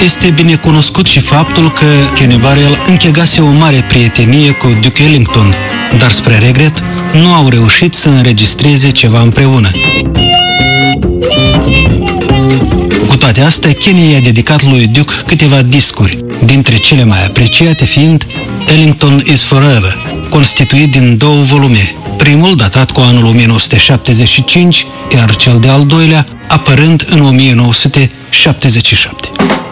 Este bine cunoscut și faptul că Kenny Burrell închegase o mare prietenie cu Duke Ellington, dar spre regret nu au reușit să înregistreze ceva împreună. Cu toate astea, Kenny i-a dedicat lui Duke câteva discuri, dintre cele mai apreciate fiind Ellington is Forever, constituit din 2 volume, primul datat cu anul 1975, iar cel de-al doilea apărând în 1977.